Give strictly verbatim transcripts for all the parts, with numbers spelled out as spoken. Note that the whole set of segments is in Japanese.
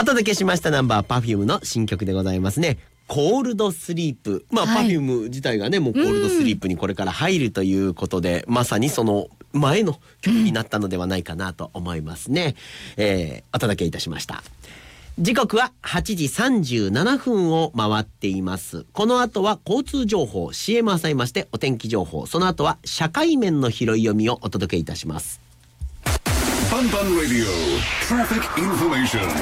お届けしましたナンバー Perfume の新曲でございますね。コールドスリープ。まあ、はい、Perfume 自体がねもうコールドスリープにこれから入るということで、まさにその前の曲になったのではないかなと思いますね。えー、お届けいたしました。時刻ははちじさんじゅうななふんを回っています。この後は交通情報 シーエム 挟みましてお天気情報、その後は社会面の拾い読みをお届けいたします。 バンバンラディオトラフィックインフォメーション。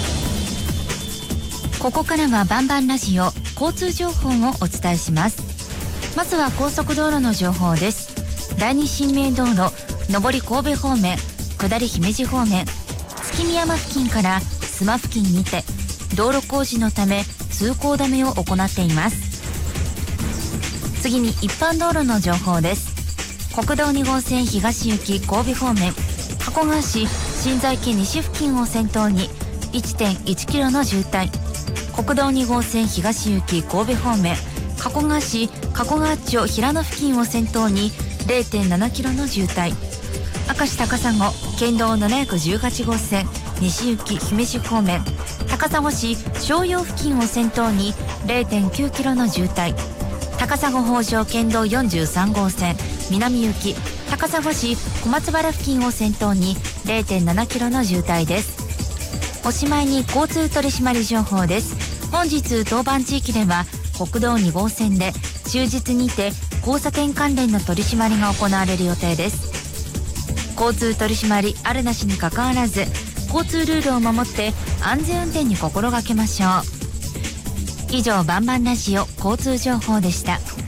ここからはバンバンラジオ交通情報をお伝えします。まずは高速道路の情報です。第二新名道路上り神戸方面下り姫路方面月見山付近から須磨付近にて道路工事のため通行止めを行っています。次に一般道路の情報です。国道に号線東行き神戸方面加古川市新在家西付近を先頭に いってんいちキロの渋滞、国道に号線東行き神戸方面加古川市加古川町平野付近を先頭に れいてんななキロの渋滞、明石高砂県道ななひゃくじゅうはち号線西行き姫路方面高砂市商用付近を先頭に れいてんきゅうキロの渋滞、高砂北条県道よんじゅうさん号線南行き高砂市小松原付近を先頭に れいてんななキロの渋滞です。おしまいに交通取締情報です。本日当番地域では国道に号線で終日にて交差点関連の取り締まりが行われる予定です。交通取り締まりあるなしにかかわらず交通ルールを守って安全運転に心がけましょう。以上バンバンラジオ交通情報でした。